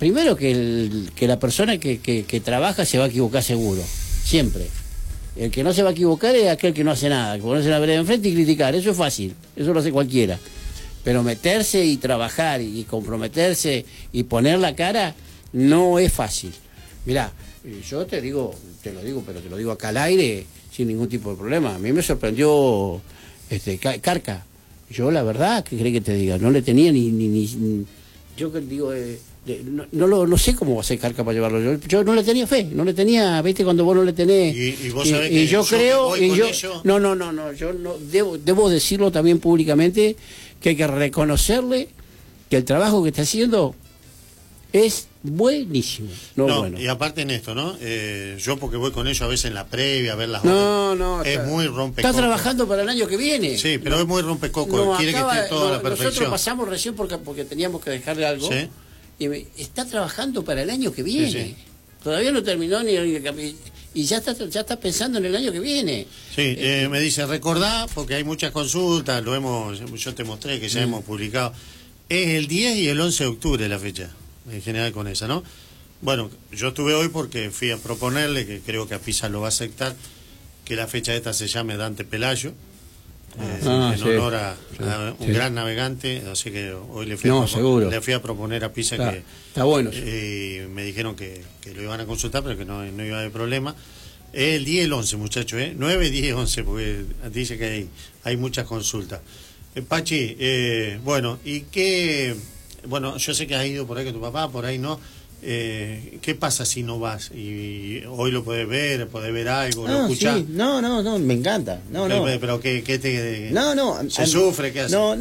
primero que la persona que trabaja se va a equivocar seguro, siempre. El que no se va a equivocar es aquel que no hace nada, que ponerse la vereda enfrente y criticar, eso es fácil, eso lo hace cualquiera. Pero meterse y trabajar y comprometerse y poner la cara no es fácil. Mirá, yo te lo digo, pero te lo digo acá al aire sin ningún tipo de problema. A mí me sorprendió Carca. Yo la verdad, ¿qué crees que te diga? No le tenía ni yo digo, no sé cómo va a ser Carca para llevarlo. Yo no le tenía fe, no le tenía, viste, cuando vos no le tenés. Y vos sabés que yo creo, yo no debo decirlo también públicamente, que hay que reconocerle que el trabajo que está haciendo es buenísimo. Bueno. Y aparte en esto, ¿no? Yo porque voy con ellos a veces en la previa a ver las es muy rompecocos. Está trabajando para el año que viene. Sí, pero es muy rompecocos. Quiere que esté todo a la perfección. Nosotros pasamos recién porque teníamos que dejarle algo. ¿Sí? Y está trabajando para el año que viene. Sí. Todavía no terminó y ya está pensando en el año que viene. Sí, me dice, recordá, porque hay muchas consultas, yo te mostré que ya hemos publicado. Es el 10 y el 11 de octubre la fecha, en general con esa, ¿no? Bueno, yo estuve hoy porque fui a proponerle, que creo que a Pisa lo va a aceptar, que la fecha esta se llame Dante Pelayo, en honor a un gran navegante, así que hoy le fui a proponer a Pisa que... Está bueno. Y me dijeron que lo iban a consultar, pero que no iba a haber problema. Es el 10 y el 11, muchachos, 9, 10 11, porque dice que hay muchas consultas. Pachi, bueno, ¿y qué? Bueno, yo sé que has ido por ahí con tu papá, por ahí no. ¿Qué pasa si no vas? Y hoy lo podés ver algo, lo escuchás. Sí. No, me encanta. Pero ¿qué te...? ¿Se sufre? ¿Qué hace? No.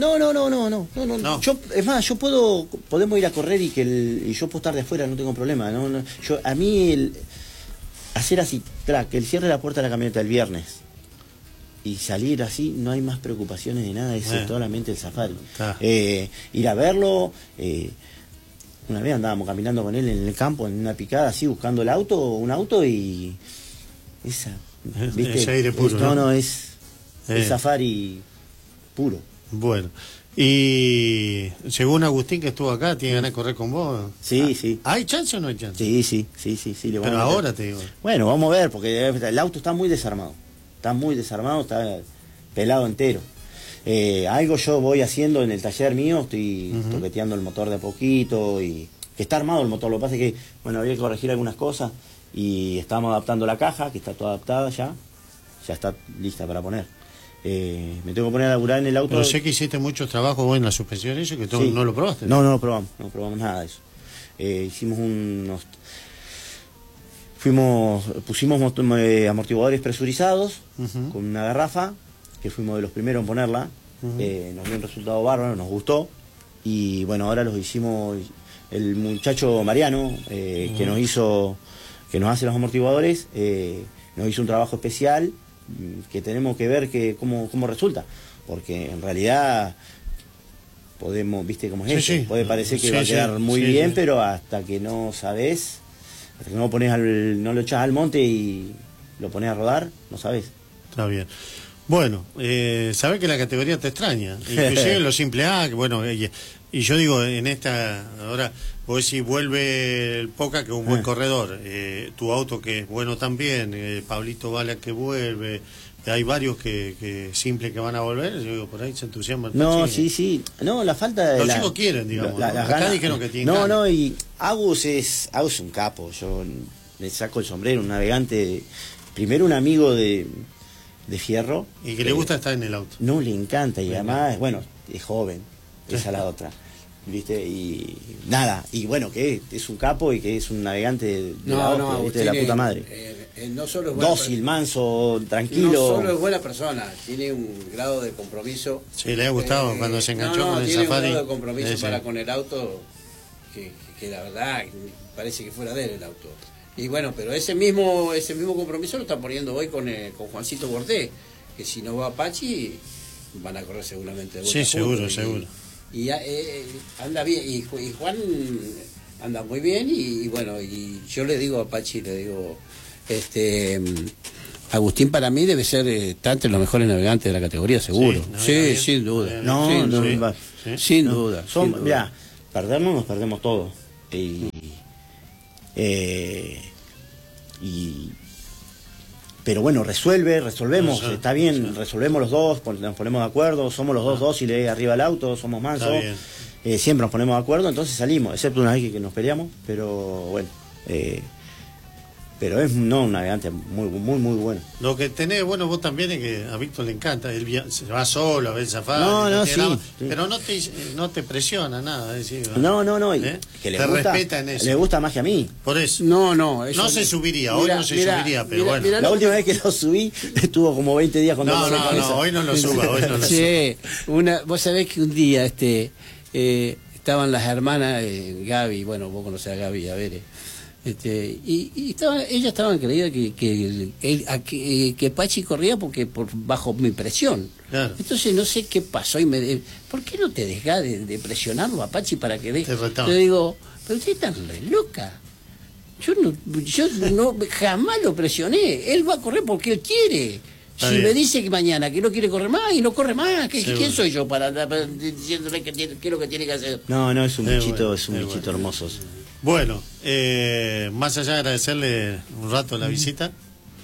Yo podemos ir a correr y yo puedo estar de afuera, no tengo problema. A mí hacer así, que él cierre la puerta de la camioneta el viernes y salir así, no hay más preocupaciones de nada, es solamente el safari. Ir a verlo, una vez andábamos caminando con él en el campo, en una picada así, buscando un auto y ¿viste? Ese aire puro, es safari puro. Bueno, y según Agustín que estuvo acá, ¿tiene ganas de correr con vos? Sí. ¿Hay chance o no hay chance? Sí. Pero ahora te digo. Bueno, vamos a ver, porque el auto está muy desarmado. Está pelado entero. Algo yo voy haciendo en el taller mío, estoy toqueteando el motor de a poquito, y que está armado el motor. Lo que pasa es que, había que corregir algunas cosas y estamos adaptando la caja, que está toda adaptada ya está lista para poner. Me tengo que poner a laburar en el auto. Pero sé que hiciste muchos trabajos vos en la suspensión, eso que sí. No lo probaste. No lo probamos nada de eso. Hicimos pusimos amortiguadores presurizados con una garrafa, que fuimos de los primeros en ponerla. Nos dio un resultado bárbaro, nos gustó, y bueno, ahora los hicimos el muchacho Mariano, que nos hace los amortiguadores, nos hizo un trabajo especial que tenemos que ver cómo resulta, porque en realidad podemos, viste cómo es esto, puede parecer que va a quedar muy bien, pero hasta que no sabés, hasta que no lo echás al monte y lo pones a rodar, no sabés. Está bien. Bueno, sabés que la categoría te extraña, inclusive en los simple A, que bueno, y yo digo, en esta, ahora, vos decís, vuelve el Poca, que es un buen corredor, tu auto que es bueno también, Pablito Bala que vuelve, hay varios que simple que van a volver, yo digo, por ahí se entusiasman. Sí, la falta de los chicos quieren, digamos, acá dijeron que tienen y Agus es un capo, yo le saco el sombrero, un navegante, primero un amigo de Fierro. Y que le gusta estar en el auto. No, le encanta, y además, es joven, esa es la otra, ¿viste? Y nada, y bueno, que es un capo y que es un navegante de la puta madre. No solo es dócil, manso, tranquilo. No solo es buena persona, tiene un grado de compromiso. Sí, le ha gustado cuando se enganchó con el tiene Safari. Un grado de compromiso para con el auto que la verdad parece que fuera de él el auto. Y bueno, pero ese mismo compromiso lo está poniendo hoy con Juancito Bordé, que si no va Apache van a correr seguramente de vuelta. Sí, seguro. Y anda bien, y Juan anda muy bien, y bueno, y yo le digo a Apache, Agustín para mí debe ser está entre los mejores navegantes de la categoría, seguro. Sí, sin duda. Sin duda. Mirá, perdernos nos perdemos todo. Y Pero bueno, resolvemos, Ajá, está bien, resolvemos los dos, nos ponemos de acuerdo, somos los dos dóciles arriba del auto, somos mansos, siempre nos ponemos de acuerdo, entonces salimos, excepto una vez que nos peleamos, pero bueno, pero es un navegante muy bueno. Lo que tenés, bueno, vos también es que a Víctor le encanta, él se va solo a ver safari, sí. Pero no te presiona nada, es decir, no, que te respeta en eso. Le gusta más que a mí. Por eso. No, eso no se subiría, hoy no se subiría, pero bueno. La última vez que lo subí estuvo como 20 días con dolor de cabeza. Hoy no lo suba, Sí, vos sabés que un día estaban las hermanas Gaby, bueno, vos conocés a Gaby, a ver, y ellas estaban creídas que Pachi corría bajo mi presión. Claro. Entonces no sé qué pasó ¿por qué no te dejás de presionarlo a Pachi para que deje? Te Le digo, pero usted está re loca. Yo no jamás lo presioné. Él va a correr porque él quiere. Si me dice que mañana que no quiere correr más y no corre más, ¿quién soy yo para diciéndole qué es lo que tiene que hacer? No, es un bichito, bichito hermoso. Bueno, más allá de agradecerle un rato la visita,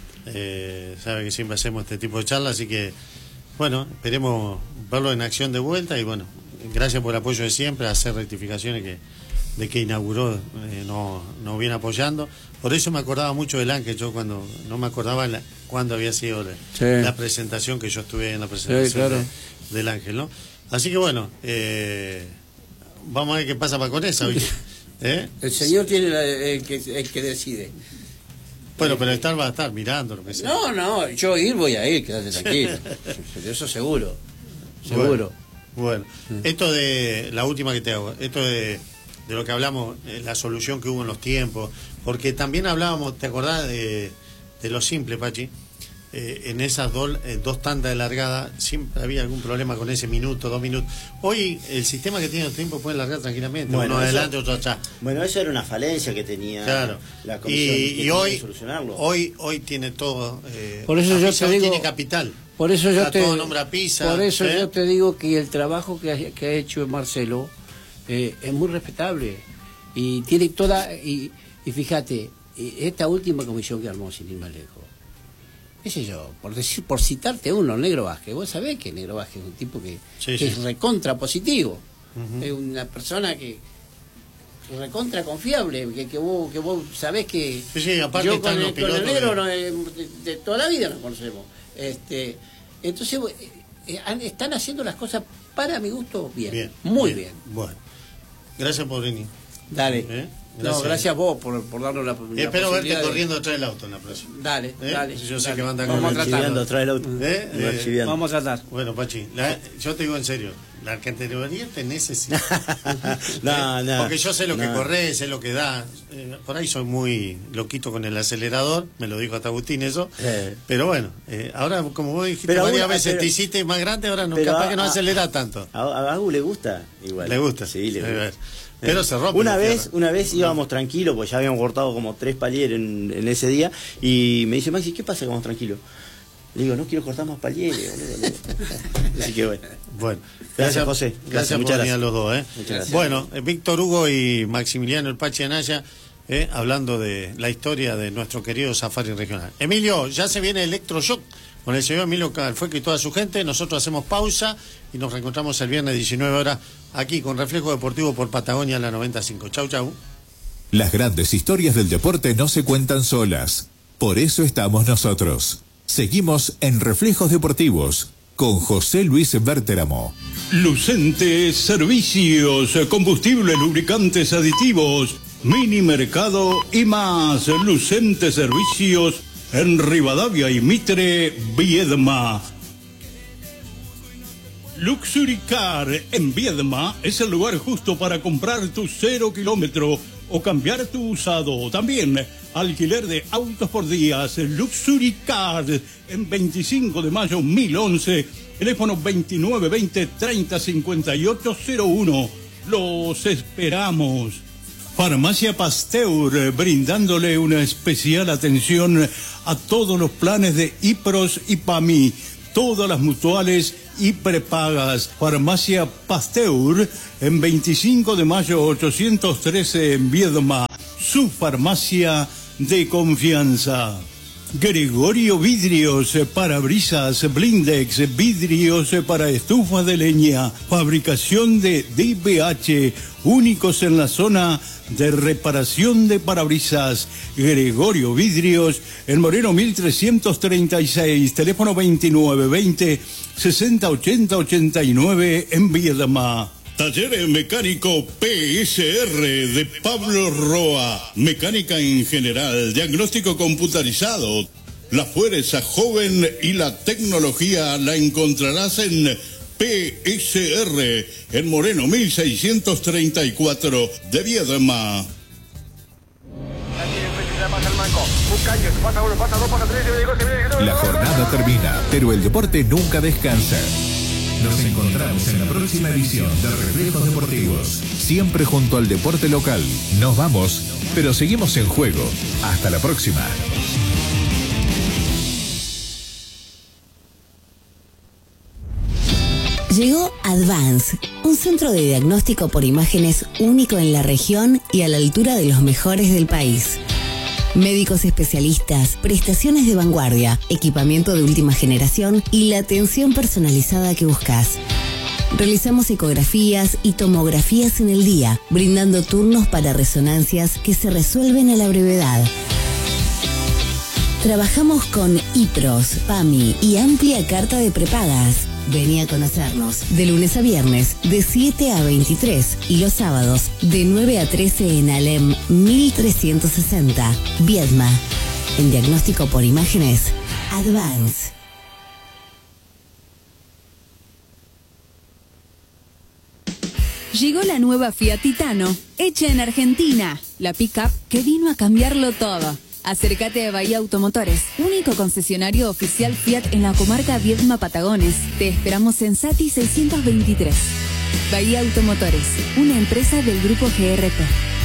sabe que siempre hacemos este tipo de charlas, así que, bueno, esperemos verlo en acción de vuelta y, bueno, gracias por el apoyo de siempre, hacer rectificaciones de que inauguró, nos viene apoyando. Por eso me acordaba mucho del Ángel, yo cuando no me acordaba cuándo había sido la presentación, que yo estuve en la presentación del Ángel, ¿no? Así que, bueno, vamos a ver qué pasa con esa, ¿viste? El señor tiene el que decide. Bueno, pero va a estar mirando lo que sea. No, yo voy a ir, quédate tranquilo. Eso seguro. Bueno, esto de la última que te hago, esto de lo que hablamos, la solución que hubo en los tiempos, porque también hablábamos, ¿te acordás de lo simple, Pachi? En esas dos tandas de largada siempre había algún problema con ese minuto, 2 minutos. Hoy el sistema que tiene los tiempos puede largar tranquilamente, uno adelante, otro atrás. Bueno, eso era una falencia que tenía la comisión y hoy solucionarlo. Hoy tiene todo. Por eso yo te digo, tiene capital. Por eso yo todo nombra Pisa. Por eso yo te digo que el trabajo que ha hecho Marcelo es muy respetable y tiene y fíjate, esta última comisión que armó, sin ir más lejos, qué sé yo, por citarte uno, Negro Vázquez, vos sabés que Negro Vázquez es un tipo que es recontra positivo, es una persona que recontra confiable, que vos sabés que aparte yo con el Negro de toda la vida nos conocemos, entonces están haciendo las cosas para mi gusto bien. Muy bien. Bueno, gracias por venir. Dale. Gracias a vos por darnos la espero verte corriendo atrás del auto en la próxima. Dale. Yo sé que van a andar vamos a tratar atrás del auto. Vamos a tratar. Bueno, Pachi, yo te digo en serio, la categoría te necesita. Porque yo sé lo que corres, sé lo que da. Por ahí soy muy loquito con el acelerador, me lo dijo hasta Agustín eso. Pero bueno, ahora como vos dijiste varias veces, te hiciste más grande, ahora capaz que no acelera tanto. A Agu le gusta igual. ¿Le gusta? Sí, le gusta. Pero se rompe. Una vez íbamos tranquilos, pues ya habíamos cortado como 3 palieres en ese día, y me dice, Maxi, ¿qué pasa que vamos tranquilos? Le digo, no quiero cortar más palieres, boludo. Así que bueno. Gracias, José. Gracias por venir a los dos. Muchas gracias. Bueno, Víctor Hugo y Maximiliano El Pachi Anaya, hablando de la historia de nuestro querido Safari Regional. Emilio, ya se viene Electroshock con el señor Emilio Calfueque y toda su gente. Nosotros hacemos pausa y nos reencontramos el viernes 19 horas aquí con Reflejo Deportivo por Patagonia, la 95. Chau. Las grandes historias del deporte no se cuentan solas. Por eso estamos nosotros. Seguimos en Reflejos Deportivos con José Luis Berteramo. Lucente Servicios, combustibles, lubricantes, aditivos, mini mercado y más. Lucente Servicios en Rivadavia y Mitre, Viedma. Luxury Car en Viedma es el lugar justo para comprar tu 0 kilómetro o cambiar tu usado. También alquiler de autos por días. Luxury Car en 25 de mayo 1011. Teléfono 2920-305801. Los esperamos. Farmacia Pasteur, brindándole una especial atención a todos los planes de IPROS y PAMI. Todas las mutuales y prepagas. Farmacia Pasteur en 25 de mayo 813 en Viedma. su farmacia de confianza. Gregorio Vidrios, parabrisas, blindex, vidrios para estufas de leña, fabricación de DBH, únicos en la zona de reparación de parabrisas. Gregorio Vidrios, en Moreno 1336, teléfono 2920 6080 89 en Viedma. Taller mecánico PSR de Pablo Roa. Mecánica en general, diagnóstico computarizado. La fuerza joven y la tecnología la encontrarás en PSR, en Moreno 1634 de Viedma. La jornada termina, pero el deporte nunca descansa. Nos encontramos en la próxima edición de Reflejos Deportivos, siempre junto al deporte local. Nos vamos, pero seguimos en juego. Hasta la próxima. Llegó Advance, un centro de diagnóstico por imágenes único en la región y a la altura de los mejores del país. Médicos especialistas, prestaciones de vanguardia, equipamiento de última generación y la atención personalizada que buscas. Realizamos ecografías y tomografías en el día, brindando turnos para resonancias que se resuelven a la brevedad. Trabajamos con IPROS, PAMI y amplia carta de prepagas. Vení a conocernos de lunes a viernes de 7 a 23 y los sábados de 9 a 13 en Alem 1360, Viedma. En diagnóstico por imágenes, Advance. Llegó la nueva Fiat Titano, hecha en Argentina. La pick-up que vino a cambiarlo todo. Acércate a Bahía Automotores, único concesionario oficial Fiat en la comarca Viedma Patagones. Te esperamos en Sati 623. Bahía Automotores, una empresa del grupo GRP.